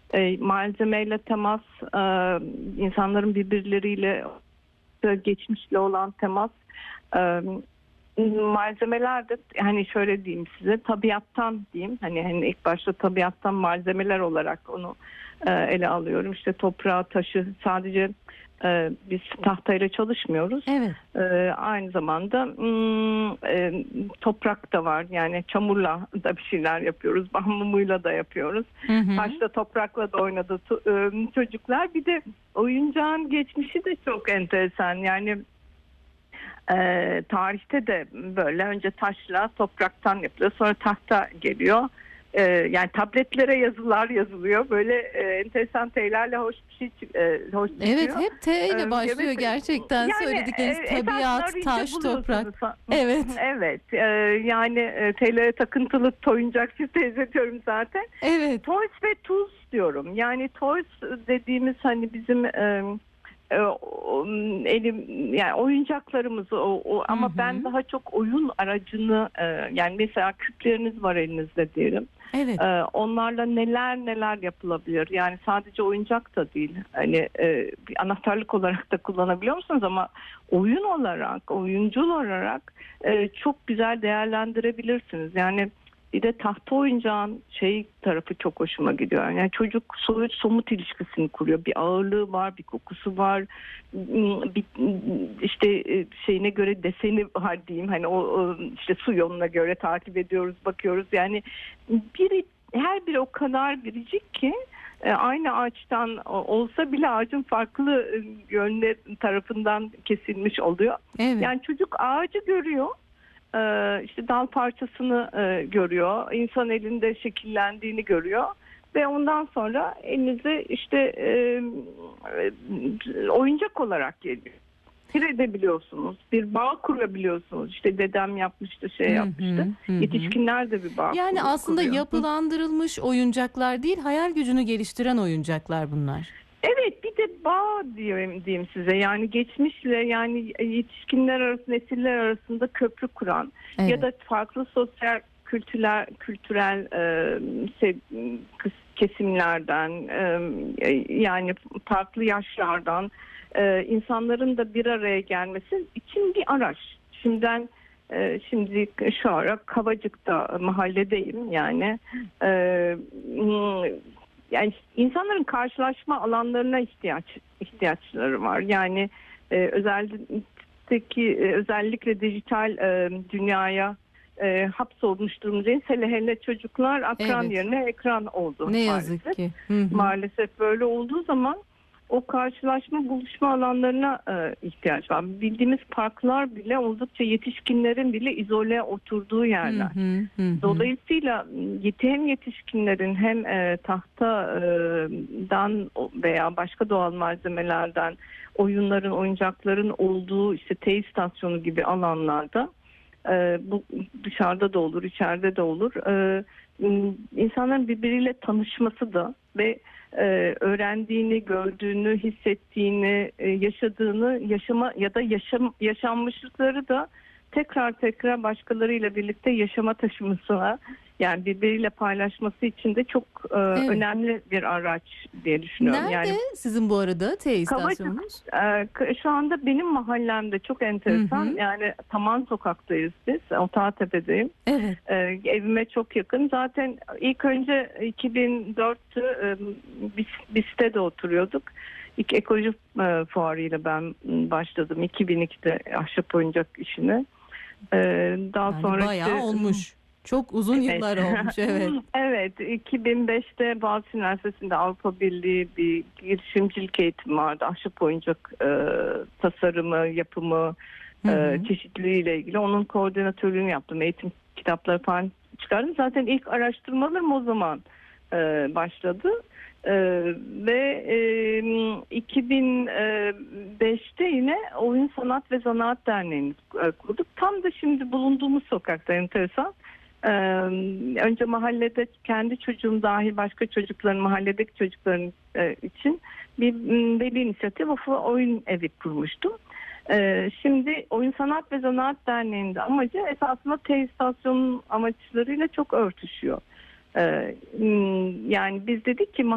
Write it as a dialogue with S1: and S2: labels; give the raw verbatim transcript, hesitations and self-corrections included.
S1: e, malzemeyle temas, e, insanların birbirleriyle geçmişle olan temas, e, malzemeler de hani şöyle diyeyim size, tabiattan diyeyim, hani, hani ilk başta tabiattan malzemeler olarak onu e, ele alıyorum. İşte toprağı, taşı, sadece e, biz tahtayla çalışmıyoruz.
S2: Evet.
S1: E, aynı zamanda hmm, e, toprak da var, yani çamurla da bir şeyler yapıyoruz, bambumuyla da yapıyoruz.
S2: Hı hı.
S1: Taşla, toprakla da oynadı e, çocuklar. Bir de oyuncağın geçmişi de çok enteresan. Yani Ee, tarihte de böyle önce taşla, topraktan yapılıyor, sonra tahta geliyor. Ee, yani tabletlere yazılar yazılıyor, böyle e, enteresan T'lerle hoş bir şey çık- e, hoş
S2: Evet,
S1: çıkıyor.
S2: hep T
S1: Ee,
S2: ile başlıyor
S1: evet,
S2: gerçekten
S1: yani
S2: söyledikleriniz.
S1: e, esasında
S2: Tabiat,
S1: arayınca
S2: taş, toprak.
S1: buluyorsunuz.
S2: Evet.
S1: Evet, e, yani e, T'lere takıntılı toyuncak çift diyorum zaten.
S2: Evet.
S1: Toys ve Tools diyorum. Yani Toys dediğimiz hani bizim e, e, o, elim yani oyuncaklarımız o, o
S2: Hı
S1: ama
S2: hı.
S1: ben daha çok oyun aracını e, yani mesela küpleriniz var elinizde diyelim.
S2: Evet.
S1: E, onlarla neler neler yapılabilir. Yani sadece oyuncak da değil. Hani e, bir anahtarlık olarak da kullanabiliyor musunuz, ama oyun olarak, oyuncu olarak e, çok güzel değerlendirebilirsiniz. Yani bir de tahta oyuncağın şey tarafı çok hoşuma gidiyor. Yani çocuk soyut somut ilişkisini kuruyor. Bir ağırlığı var, bir kokusu var, bir işte şeyine göre deseni var diyeyim. Hani o, o işte su yoluna göre takip ediyoruz, bakıyoruz. Yani biri, her biri o kadar biricik ki e, aynı ağaçtan olsa bile ağacın farklı yönler tarafından kesilmiş oluyor.
S2: Evet.
S1: Yani çocuk ağacı görüyor. Ee, işte dal parçasını e, görüyor, insan elinde şekillendiğini görüyor ve ondan sonra elinize işte e, e, oyuncak olarak geliyor. Bir edebiliyorsunuz, bir bağ kurabiliyorsunuz. İşte dedem yapmıştı, şey
S2: Hı
S1: yapmıştı.
S2: hı, hı hı.
S1: Yetişkinler de bir bağ
S2: Yani
S1: kur-
S2: aslında
S1: kuruyor.
S2: yapılandırılmış oyuncaklar değil, hayal gücünü geliştiren oyuncaklar bunlar.
S1: Evet, bir de bağ diyeyim, diyeyim size, yani geçmişle, yani yetişkinler arasında, nesiller arasında köprü kuran ya
S2: Evet.
S1: da farklı sosyal kültürel kültürel e, se- kesimlerden e, yani farklı yaşlardan e, insanların da bir araya gelmesi için bir araç. Şimdiden e, şimdi şu ara Kavacık'ta mahalledeyim, yani e, yani insanların karşılaşma alanlarına ihtiyaç ihtiyaçları var. Yani e, özellikle özellikle dijital e, dünyaya e, hapsolmuş durumdayız. Hele hele çocuklar akran
S2: Evet.
S1: yerine ekran oldu
S2: Ne yazık
S1: maalesef.
S2: ki. Hı hı.
S1: Maalesef böyle olduğu zaman o karşılaşma, buluşma alanlarına e, ihtiyaç var. Bildiğimiz parklar bile oldukça yetişkinlerin bile izole oturduğu
S2: Hı
S1: yerler.
S2: hı, hı hı.
S1: Dolayısıyla yeti- hem yetişkinlerin hem e, tahtadan veya başka doğal malzemelerden oyunların, oyuncakların olduğu işte T istasyonu gibi alanlarda, e, bu dışarıda da olur, içeride de olur. E, insanların birbiriyle tanışması da ve e, öğrendiğini, gördüğünü, hissettiğini, e, yaşadığını, yaşama ya da yaşam yaşanmışlıkları da tekrar tekrar başkalarıyla birlikte yaşama taşımasına, yani birbiriyle paylaşması için de çok e,
S2: Evet.
S1: önemli bir araç diye düşünüyorum.
S2: Nerede
S1: Yani
S2: sizin bu arada T
S1: Kavacık
S2: istasyonunuz?
S1: e, k- şu anda benim mahallemde çok
S2: Hı
S1: enteresan.
S2: hı.
S1: Yani Taman Sokak'tayız biz. Otağtepe'deyim.
S2: Evet.
S1: E, evime çok yakın. Zaten ilk önce iki bin dörtte e, biz, BİS'te de oturuyorduk. İlk ekoloji e, fuarıyla ben başladım iki bin ikide ahşap oyuncak işine. E, daha
S2: Yani
S1: sonra
S2: bayağı
S1: işte
S2: olmuş. Çok uzun
S1: evet.
S2: yıllar olmuş. Evet.
S1: Evet, iki bin beşte Boğaziçi Üniversitesi'nde Avrupa Birliği bir girişimcilik eğitimi vardı. Ahşap oyuncak e, tasarımı, yapımı,
S2: Hı hı.
S1: e, çeşitliliğiyle ilgili. Onun koordinatörlüğünü yaptım. Eğitim kitapları falan çıkardım. Zaten ilk araştırmalarım o zaman e, başladı. E, ve e, iki bin beşte yine Oyun Sanat ve Zanaat Derneği'ni e, kurduk. Tam da şimdi bulunduğumuz sokakta, enteresan. Ee, önce mahallede kendi çocuğum dahil başka çocukların, mahalledeki çocukların e, için bir m, veli inisiyatif Vakfı Oyun Evi kurmuştum. Ee, şimdi Oyun Sanat ve Zanaat Derneği'nde amacı esasında T istasyonun amaçlarıyla çok örtüşüyor. Ee, m, yani biz dedik ki